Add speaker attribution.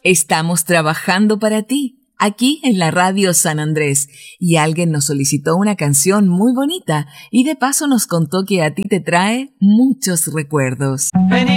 Speaker 1: Estamos trabajando para ti, aquí en la Radio San Andrés, y alguien nos solicitó una canción muy bonita y de paso nos contó que a ti te trae muchos recuerdos.